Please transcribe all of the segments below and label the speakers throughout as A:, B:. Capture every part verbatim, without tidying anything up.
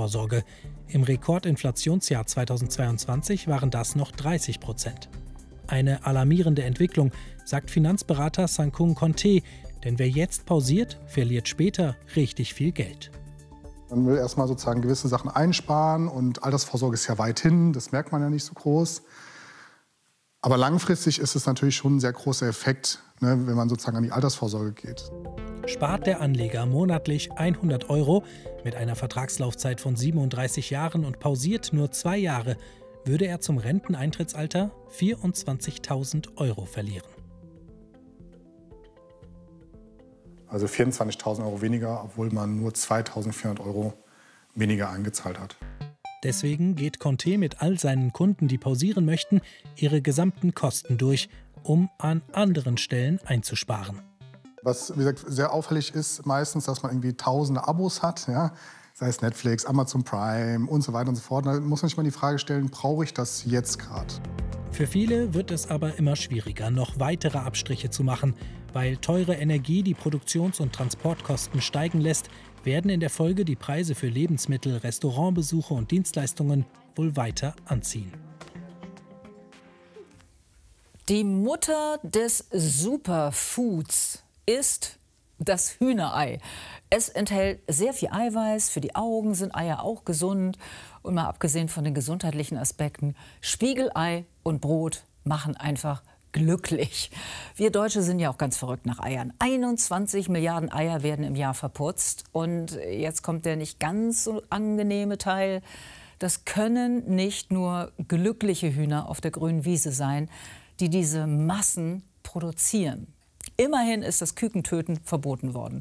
A: Altersvorsorge. Im Rekordinflationsjahr zweitausendzweiundzwanzig waren das noch dreißig Prozent. Eine alarmierende Entwicklung, sagt Finanzberater Sankung Conte, denn wer jetzt pausiert, verliert später richtig viel Geld.
B: Man will erstmal sozusagen gewisse Sachen einsparen und Altersvorsorge ist ja weit hin, das merkt man ja nicht so groß. Aber langfristig ist es natürlich schon ein sehr großer Effekt, ne, wenn man sozusagen an die Altersvorsorge geht.
A: Spart der Anleger monatlich hundert Euro mit einer Vertragslaufzeit von siebenunddreißig Jahren und pausiert nur zwei Jahre, würde er zum Renteneintrittsalter vierundzwanzigtausend Euro verlieren.
B: Also vierundzwanzigtausend Euro weniger, obwohl man nur zweitausendvierhundert Euro weniger eingezahlt hat.
A: Deswegen geht Conte mit all seinen Kunden, die pausieren möchten, ihre gesamten Kosten durch, um an anderen Stellen einzusparen.
B: Was, wie gesagt, sehr auffällig ist meistens, dass man irgendwie tausende Abos hat, ja? Sei es Netflix, Amazon Prime und so weiter und so fort. Da muss man sich mal die Frage stellen, brauche ich das jetzt gerade?
A: Für viele wird es aber immer schwieriger, noch weitere Abstriche zu machen. Weil teure Energie die Produktions- und Transportkosten steigen lässt, werden in der Folge die Preise für Lebensmittel, Restaurantbesuche und Dienstleistungen wohl weiter anziehen.
C: Die Mutter des Superfoods ist das Hühnerei. Es enthält sehr viel Eiweiß, für die Augen sind Eier auch gesund. Und mal abgesehen von den gesundheitlichen Aspekten, Spiegelei und Brot machen einfach glücklich. Wir Deutsche sind ja auch ganz verrückt nach Eiern. einundzwanzig Milliarden Eier werden im Jahr verputzt. Und jetzt kommt der nicht ganz so angenehme Teil. Das können nicht nur glückliche Hühner auf der grünen Wiese sein, die diese Massen produzieren. Immerhin ist das Kükentöten verboten worden.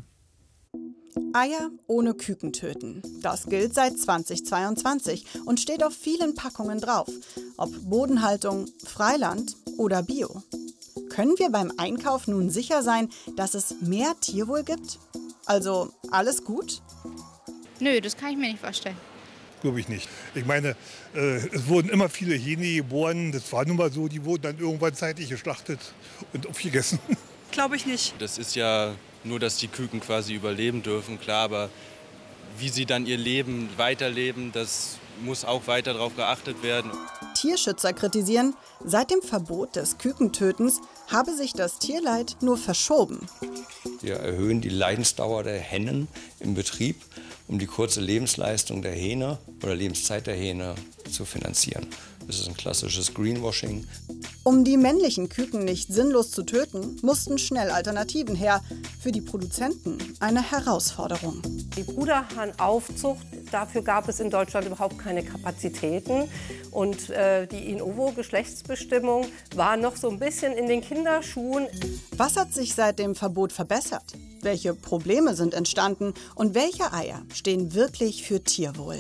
D: Eier ohne Küken töten. Das gilt seit zweitausendzweiundzwanzig und steht auf vielen Packungen drauf. Ob Bodenhaltung, Freiland oder Bio. Können wir beim Einkauf nun sicher sein, dass es mehr Tierwohl gibt? Also alles gut?
E: Nö, das kann ich mir nicht vorstellen.
F: Glaube ich nicht. Ich meine, äh, es wurden immer viele Hähne geboren. Das war nun mal so, die wurden dann irgendwann zeitlich geschlachtet und aufgegessen.
G: Glaube ich nicht.
H: Das ist ja nur, dass die Küken quasi überleben dürfen, klar, aber wie sie dann ihr Leben weiterleben, das muss auch weiter darauf geachtet werden.
D: Tierschützer kritisieren, seit dem Verbot des Kükentötens habe sich das Tierleid nur verschoben.
I: Wir erhöhen die Leidensdauer der Hennen im Betrieb, um die kurze Lebensleistung der Hähne oder Lebenszeit der Hähne zu finanzieren. Das ist ein klassisches Greenwashing.
D: Um die männlichen Küken nicht sinnlos zu töten, mussten schnell Alternativen her. Für die Produzenten eine Herausforderung.
J: Die Bruderhahnaufzucht, dafür gab es in Deutschland überhaupt keine Kapazitäten. Und äh, die In-ovo-Geschlechtsbestimmung war noch so ein bisschen in den Kinderschuhen.
D: Was hat sich seit dem Verbot verbessert? Welche Probleme sind entstanden? Und welche Eier stehen wirklich für Tierwohl?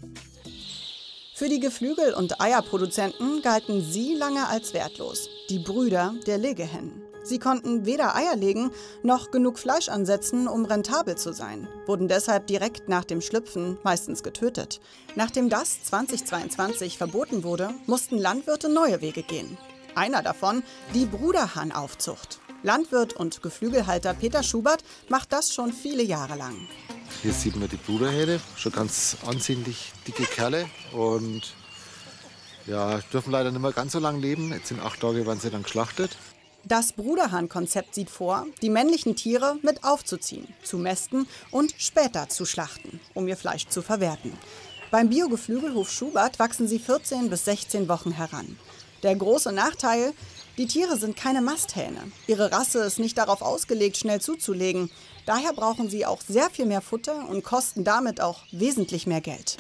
D: Für die Geflügel- und Eierproduzenten galten sie lange als wertlos, die Brüder der Legehennen. Sie konnten weder Eier legen, noch genug Fleisch ansetzen, um rentabel zu sein, wurden deshalb direkt nach dem Schlüpfen meistens getötet. Nachdem das zweitausendzweiundzwanzig verboten wurde, mussten Landwirte neue Wege gehen. Einer davon die Bruderhahnaufzucht. Landwirt und Geflügelhalter Peter Schubert macht das schon viele Jahre lang.
K: Hier sieht man die Bruderhähne, schon ganz ansehnlich dicke Kerle und ja, dürfen leider nicht mehr ganz so lange leben. Jetzt in acht Tage werden sie dann geschlachtet.
D: Das Bruderhahn-Konzept sieht vor, die männlichen Tiere mit aufzuziehen, zu mästen und später zu schlachten, um ihr Fleisch zu verwerten. Beim Biogeflügelhof Schubert wachsen sie vierzehn bis sechzehn Wochen heran. Der große Nachteil: Die Tiere sind keine Masthähne. Ihre Rasse ist nicht darauf ausgelegt, schnell zuzulegen. Daher brauchen sie auch sehr viel mehr Futter und kosten damit auch wesentlich mehr Geld.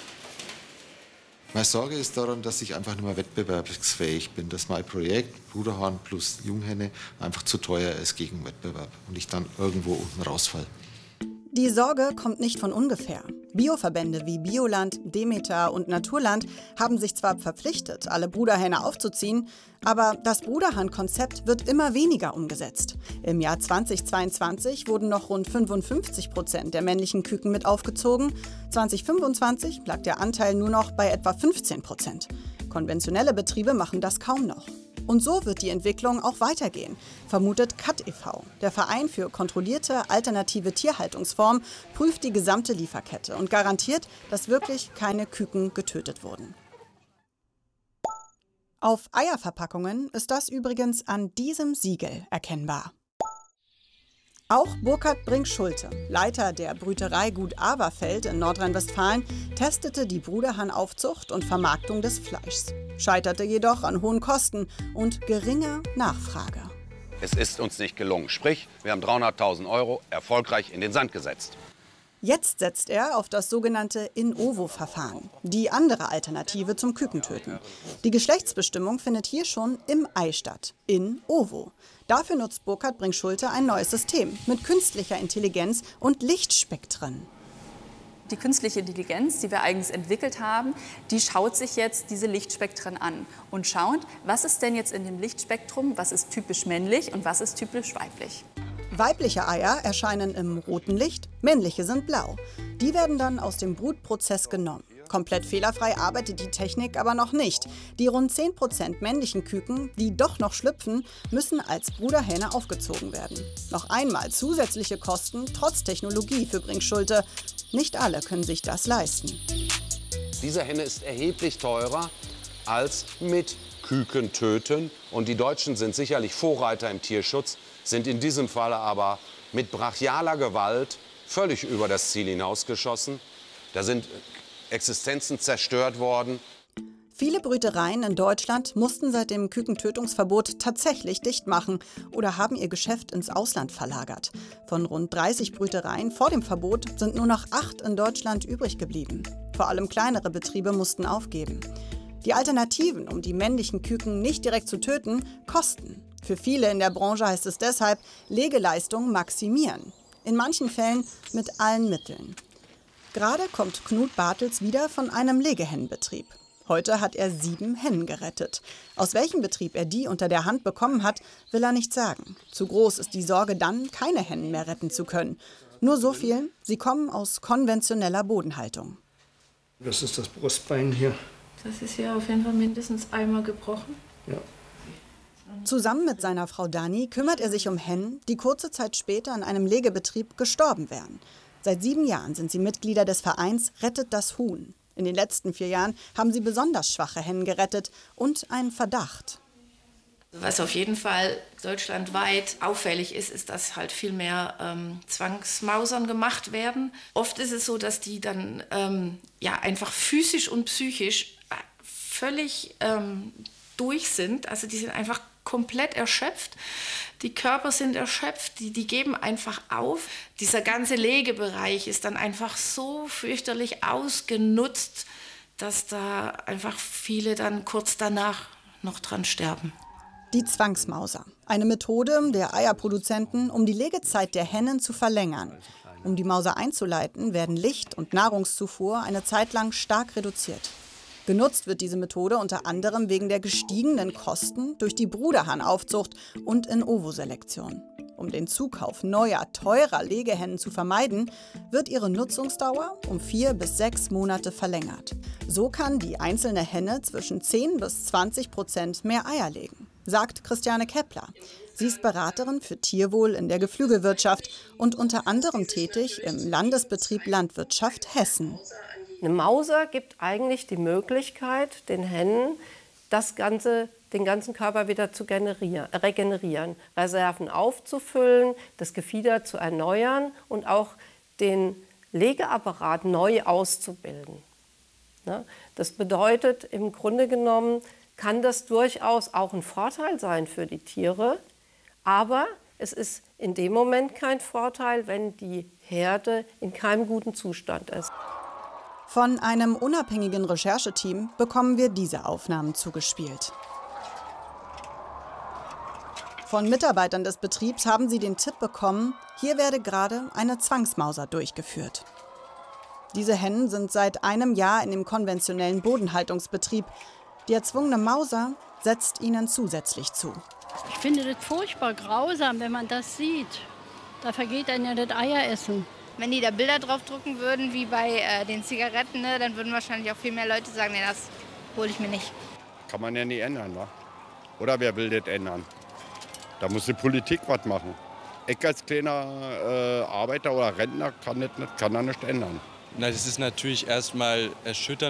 K: Meine Sorge ist daran, dass ich einfach nicht mehr wettbewerbsfähig bin, dass mein Projekt Bruderhahn plus Junghenne einfach zu teuer ist gegen Wettbewerb und ich dann irgendwo unten rausfalle.
D: Die Sorge kommt nicht von ungefähr. Bioverbände wie Bioland, Demeter und Naturland haben sich zwar verpflichtet, alle Bruderhähne aufzuziehen, aber das Bruderhahn-Konzept wird immer weniger umgesetzt. Im Jahr zweitausendzweiundzwanzig wurden noch rund fünfundfünfzig Prozent der männlichen Küken mit aufgezogen. zweitausendfünfundzwanzig lag der Anteil nur noch bei etwa fünfzehn Prozent. Konventionelle Betriebe machen das kaum noch. Und so wird die Entwicklung auch weitergehen, vermutet C A T e V. Der Verein für kontrollierte alternative Tierhaltungsformen prüft die gesamte Lieferkette und garantiert, dass wirklich keine Küken getötet wurden. Auf Eierverpackungen ist das übrigens an diesem Siegel erkennbar. Auch Burkhard Brink-Schulte, Leiter der Brüterei Gut Averfeld in Nordrhein-Westfalen, testete die Bruderhahnaufzucht und Vermarktung des Fleischs. Scheiterte jedoch an hohen Kosten und geringer Nachfrage.
G: Es ist uns nicht gelungen. Sprich, wir haben dreihunderttausend Euro erfolgreich in den Sand gesetzt.
D: Jetzt setzt er auf das sogenannte In-ovo-Verfahren, die andere Alternative zum Kükentöten. Die Geschlechtsbestimmung findet hier schon im Ei statt, in ovo. Dafür nutzt Burkhard Brink-Schulte ein neues System mit künstlicher Intelligenz und Lichtspektren.
L: Die künstliche Intelligenz, die wir eigens entwickelt haben, die schaut sich jetzt diese Lichtspektren an und schaut, was ist denn jetzt in dem Lichtspektrum, was ist typisch männlich und was ist typisch weiblich.
D: Weibliche Eier erscheinen im roten Licht, männliche sind blau. Die werden dann aus dem Brutprozess genommen. Komplett fehlerfrei arbeitet die Technik aber noch nicht. Die rund zehn Prozent männlichen Küken, die doch noch schlüpfen, müssen als Bruderhähne aufgezogen werden. Noch einmal zusätzliche Kosten, trotz Technologie für Brink-Schulte. Nicht alle können sich das leisten.
G: Diese Henne ist erheblich teurer als mit Küken töten. Und die Deutschen sind sicherlich Vorreiter im Tierschutz, sind in diesem Falle aber mit brachialer Gewalt völlig über das Ziel hinausgeschossen. Da sind Existenzen zerstört worden.
D: Viele Brütereien in Deutschland mussten seit dem Kükentötungsverbot tatsächlich dicht machen oder haben ihr Geschäft ins Ausland verlagert. Von rund dreißig Brütereien vor dem Verbot sind nur noch acht in Deutschland übrig geblieben. Vor allem kleinere Betriebe mussten aufgeben. Die Alternativen, um die männlichen Küken nicht direkt zu töten, kosten. Für viele in der Branche heißt es deshalb, Legeleistung maximieren. In manchen Fällen mit allen Mitteln. Gerade kommt Knut Bartels wieder von einem Legehennenbetrieb. Heute hat er sieben Hennen gerettet. Aus welchem Betrieb er die unter der Hand bekommen hat, will er nicht sagen. Zu groß ist die Sorge dann, keine Hennen mehr retten zu können. Nur so viel, sie kommen aus konventioneller Bodenhaltung.
M: Das ist das Brustbein hier.
N: Das ist hier auf jeden Fall mindestens einmal gebrochen.
M: Ja.
D: Zusammen mit seiner Frau Dani kümmert er sich um Hennen, die kurze Zeit später in einem Legebetrieb gestorben wären. Seit sieben Jahren sind sie Mitglieder des Vereins Rettet das Huhn. In den letzten vier Jahren haben sie besonders schwache Hennen gerettet und einen Verdacht.
N: Was auf jeden Fall deutschlandweit auffällig ist, ist, dass halt viel mehr ähm, Zwangsmausern gemacht werden. Oft ist es so, dass die dann ähm, ja, einfach physisch und psychisch völlig ähm, durch sind. Also die sind einfach komplett erschöpft. Die Körper sind erschöpft, die, die geben einfach auf. Dieser ganze Legebereich ist dann einfach so fürchterlich ausgenutzt, dass da einfach viele dann kurz danach noch dran sterben.
D: Die Zwangsmauser. Eine Methode der Eierproduzenten, um die Legezeit der Hennen zu verlängern. Um die Mauser einzuleiten, werden Licht und Nahrungszufuhr eine Zeit lang stark reduziert. Genutzt wird diese Methode unter anderem wegen der gestiegenen Kosten durch die Bruderhahnaufzucht und In-ovo-Selektion. Um den Zukauf neuer, teurer Legehennen zu vermeiden, wird ihre Nutzungsdauer um vier bis sechs Monate verlängert. So kann die einzelne Henne zwischen zehn bis zwanzig Prozent mehr Eier legen, sagt Christiane Kepler. Sie ist Beraterin für Tierwohl in der Geflügelwirtschaft und unter anderem tätig im Landesbetrieb Landwirtschaft Hessen.
J: Eine Mauser gibt eigentlich die Möglichkeit, den Hennen das Ganze, den ganzen Körper wieder zu generieren, regenerieren, Reserven aufzufüllen, das Gefieder zu erneuern und auch den Legeapparat neu auszubilden. Das bedeutet, im Grunde genommen kann das durchaus auch ein Vorteil sein für die Tiere, aber es ist in dem Moment kein Vorteil, wenn die Herde in keinem guten Zustand ist.
D: Von einem unabhängigen Rechercheteam bekommen wir diese Aufnahmen zugespielt. Von Mitarbeitern des Betriebs haben sie den Tipp bekommen, hier werde gerade eine Zwangsmauser durchgeführt. Diese Hennen sind seit einem Jahr in dem konventionellen Bodenhaltungsbetrieb. Die erzwungene Mauser setzt ihnen zusätzlich zu.
O: Ich finde das furchtbar grausam, wenn man das sieht. Da vergeht dann ja das Eieressen.
E: Wenn die da Bilder draufdrucken würden, wie bei äh, den Zigaretten, ne, dann würden wahrscheinlich auch viel mehr Leute sagen, nee, das hole ich mir nicht.
P: Kann man ja nie ändern, wa? Oder wer will das ändern? Da muss die Politik was machen. Ich als kleiner äh, Arbeiter oder Rentner kann das nicht, kann da nicht ändern.
H: Na, das ist natürlich erstmal erschütternd.